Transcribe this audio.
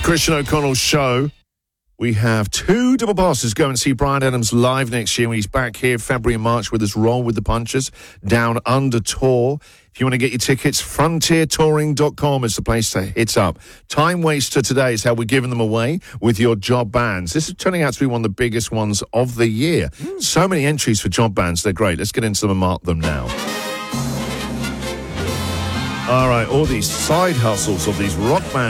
Christian O'Connell Show. We have 2 double passes. Go and see Bryan Adams live next year when he's back here February and March with his Roll with the Punches Down Under tour. If you want to get your tickets, frontiertouring.com is the place to hit up. Time Waster today is how we're giving them away with your job bands. This is turning out to be one of the biggest ones of the year. So many entries for job bands. They're great. Let's get into them and mark them now. All right, all these side hustles of these rock bands.